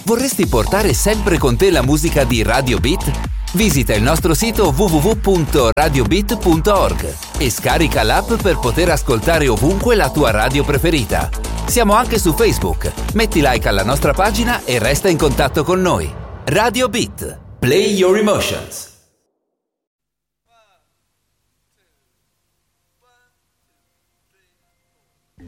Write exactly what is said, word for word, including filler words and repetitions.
Vorresti portare sempre con te la musica di Radio Beat? Visita il nostro sito w w w punto radio beat punto org e scarica l'app per poter ascoltare ovunque la tua radio preferita. Siamo anche su Facebook. Metti like alla nostra pagina e resta in contatto con noi. Radio Beat. Play your emotions.